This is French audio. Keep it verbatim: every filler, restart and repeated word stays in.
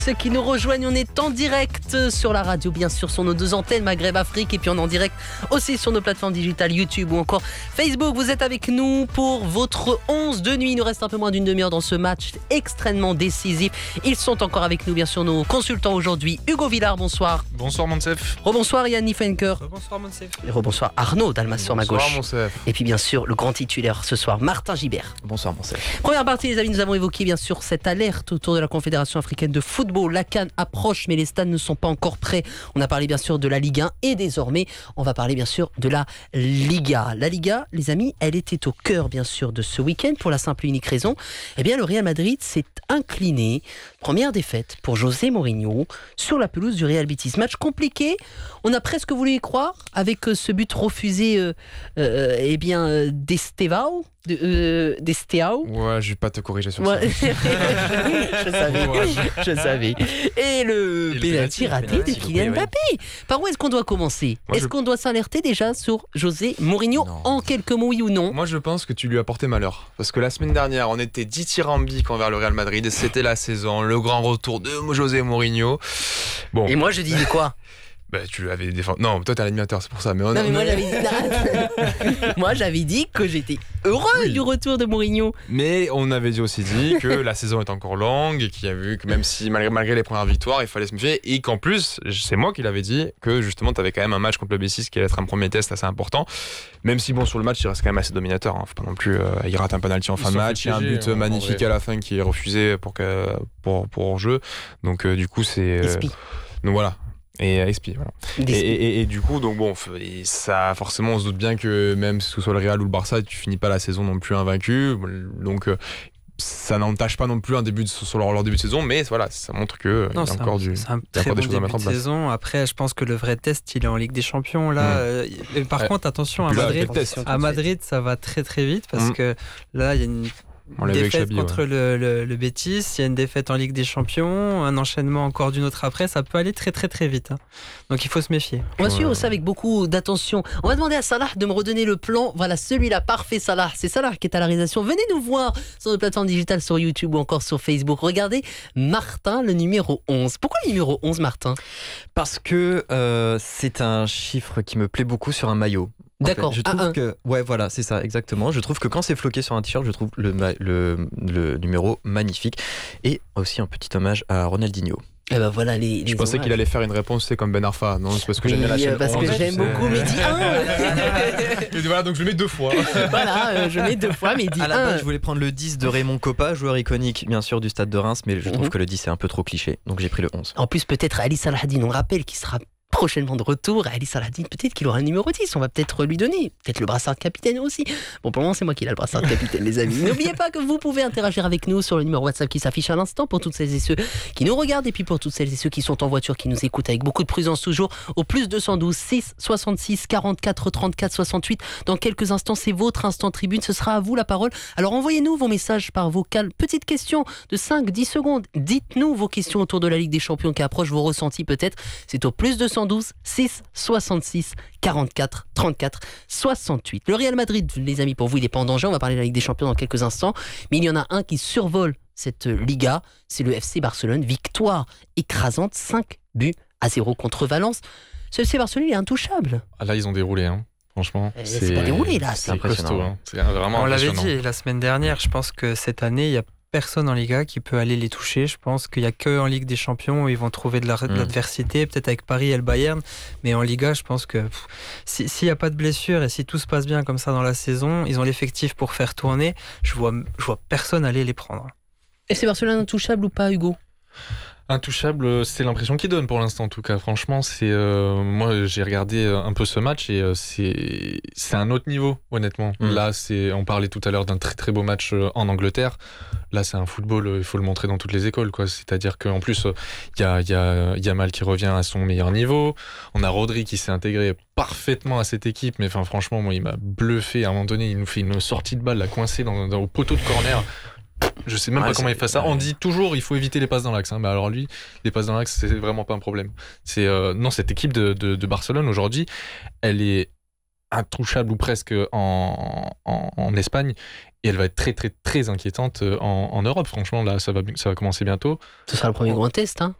Ceux qui nous rejoignent, on est en direct sur la radio, bien sûr, sur nos deux antennes Maghreb Afrique, et puis on est en direct aussi sur nos plateformes digitales YouTube ou encore Facebook. Vous êtes avec nous pour votre onze de nuit. Il nous reste un peu moins d'une demi-heure dans ce match extrêmement décisif. Ils sont encore avec nous, bien sûr, nos consultants aujourd'hui. Hugo Villard, bonsoir. Bonsoir Monsef. Rebonsoir Yannick Fenker. Bonsoir Monsef. Et rebonsoir Arnaud Dalmas sur ma gauche. Bonsoir Monsef. Et puis bien sûr, le grand titulaire ce soir, Martin Gibert. Bonsoir Monsef. Première partie, les amis, nous avons évoqué bien sûr cette alerte autour de la Confédération africaine de football. La CAN approche, mais les stades ne sont pas encore prêts. On a parlé bien sûr de la Ligue un et désormais, on va parler bien sûr de la Liga. La Liga, les amis, elle était au cœur bien sûr de ce week-end pour la simple et unique raison. Eh bien, le Real Madrid s'est incliné. Première défaite pour José Mourinho sur la pelouse du Real Betis. Match compliqué. On a presque voulu y croire avec ce but refusé, euh, euh, eh bien, euh, d'Estevao. De, euh, d'Esteao. Ouais, je vais pas te corriger sur Ouais. ça. je savais, je savais. Et le Et le pénalty pénalty, raté de pénalty, Kylian oui. Mbappé. Par où est-ce qu'on doit commencer ? Moi, Est-ce je- qu'on doit s'alerter déjà sur José Mourinho Non. en quelques mots, oui ou non ? Moi, je pense que tu lui as porté malheur. Parce que la semaine dernière, on était dithyrambique envers le Real Madrid. C'était la saison, le grand retour de José Mourinho. Bon, Et moi je disais quoi ? bah, tu avais défendu. Non, toi, t'es l'animateur, c'est pour ça. Mais on Non, mais on- moi j'avais dit, moi, j'avais dit que j'étais heureux Oui. du retour de Mourinho. Mais on avait aussi dit que la saison est encore longue et qu'il y a vu que même si malgré, malgré les premières victoires, il fallait se méfier et qu'en plus, c'est moi qui l'avais dit que justement, tu avais quand même un match contre le B six qui allait être un premier test assez important. Même si bon, sur le match, il reste quand même assez dominateur. Hein. Faut pas non plus, euh, il rate un penalty en fin de match, il y a un but en magnifique vrai. à la fin qui est refusé pour que, pour pour jeu. Donc euh, du coup, c'est euh, Espi. donc voilà. Et euh, Espi, voilà. Et, Despi. et, et, et du coup, donc bon, f- et ça, forcément, on se doute bien que même si ce soit le Real ou le Barça, tu finis pas la saison non plus invaincu. Donc, euh, ça n'entache pas non plus un début de, sur leur, leur début de saison, mais voilà, ça montre que il y Non, a c'est encore un, du. c'est un il y a très encore bon des choses à début mettre en de place. saison. Après, je pense que le vrai test, il est en Ligue des Champions. Là, Mm. Euh, et par Ouais. contre, attention, à Puis là, Madrid, quel test. à Madrid, ça va très très vite parce Mm. que là, il y a une On l'a vu avec défaite Xabi, contre ouais. le, le, le Betis, il y a une défaite en Ligue des Champions, un enchaînement encore d'une autre après. Ça peut aller très très très vite. hein. Donc, il faut se méfier. On va Ouais. suivre ça avec beaucoup d'attention. On va demander à Salah de me redonner le plan. Voilà, celui-là, parfait Salah. C'est Salah qui est à la réalisation. Venez nous voir sur nos plateformes digitales, sur YouTube ou encore sur Facebook. Regardez Martin, le numéro onze. Pourquoi le numéro onze, Martin ? Parce que euh, c'est un chiffre qui me plaît beaucoup sur un maillot. En D'accord, fait, je un, trouve un. que ouais voilà c'est ça exactement. Je trouve que quand c'est floqué sur un t-shirt, je trouve le, ma- le, le numéro magnifique et aussi un petit hommage à Ronaldinho. Eh ben voilà les. Je les pensais qu'il hommages. allait faire une réponse, c'est comme Ben Arfa. Non, c'est parce que Oui, j'aime bien la chaîne. parce que onze, j'aime tu sais. beaucoup Mehdi un. Et voilà, donc je le mets deux fois. Voilà, euh, je mets deux fois Mehdi À la un. base, je voulais prendre le dix de Raymond Kopa, joueur iconique bien sûr du Stade de Reims, mais je trouve Mhm. que le dix est un peu trop cliché, donc j'ai pris le onze. En plus, peut-être Ali Salahadine, on rappelle qu'il sera prochainement de retour. Ali Salahadine, peut-être qu'il aura un numéro dix. On va peut-être lui donner. Peut-être le brassard de capitaine aussi. Bon, pour le moment, c'est moi qui ai le brassard de capitaine, les amis. N'oubliez pas que vous pouvez interagir avec nous sur le numéro WhatsApp qui s'affiche à l'instant pour toutes celles et ceux qui nous regardent et puis pour toutes celles et ceux qui sont en voiture, qui nous écoutent avec beaucoup de prudence toujours au plus deux cent douze six soixante-six quarante-quatre trente-quatre soixante-huit. Dans quelques instants, c'est votre instant tribune. Ce sera à vous la parole. Alors envoyez-nous vos messages par vocal. Petite question de cinq dix secondes. Dites-nous vos questions autour de la Ligue des Champions qui approche, vos ressentis peut-être. C'est au plus deux cent douze six soixante-six quarante-quatre trente-quatre soixante-huit. Le Real Madrid, les amis, pour vous, il n'est pas en danger. On va parler de la Ligue des Champions dans quelques instants. Mais il y en a un qui survole cette Liga. C'est le F C Barcelone. Victoire écrasante, cinq buts à zéro contre Valence. Ce F C Barcelone, il est intouchable. Ah, là, ils ont déroulé, hein. Franchement. Eh, c'est pas déroulé, là, C'est c'est impressionnant. costaud, hein. C'est vraiment On l'avait impressionnant. dit la semaine dernière, je pense que cette année, il y a personne en Liga qui peut aller les toucher. Je pense qu'il n'y a que en Ligue des Champions où ils vont trouver de la- de Mm. l'adversité, peut-être avec Paris et le Bayern. Mais en Liga, je pense que pff, si- s'il n'y a pas de blessure et si tout se passe bien comme ça dans la saison, ils ont l'effectif pour faire tourner. Je vois, je vois personne aller les prendre. F C Barcelone intouchable ou pas, Hugo ? Intouchable, c'est l'impression qu'il donne pour l'instant en tout cas. Franchement, c'est euh, moi j'ai regardé un peu ce match et euh, c'est c'est un autre niveau honnêtement. Mm. Là, c'est on parlait tout à l'heure d'un très très beau match euh, en Angleterre. Là, c'est un football, euh, il faut le montrer dans toutes les écoles quoi. C'est-à-dire qu'en plus il y a il y a Yamal qui revient à son meilleur niveau. On a Rodri qui s'est intégré parfaitement à cette équipe, mais enfin franchement, moi il m'a bluffé à un moment donné. Il nous fait une sortie de balle, la coincée dans, dans au poteau de corner. Je sais même Ouais, pas comment c'est- il fait ça. ouais. On dit toujours il faut éviter les passes dans l'axe. Hein. Mais alors lui, les passes dans l'axe, c'est vraiment pas un problème. C'est euh, non, cette équipe de, de, de Barcelone aujourd'hui, elle est intouchable ou presque en, en, en Espagne. Et elle va être très, très, très inquiétante en, en Europe. Franchement, là, ça va, ça va commencer bientôt. Ce sera le premier grand test, hein.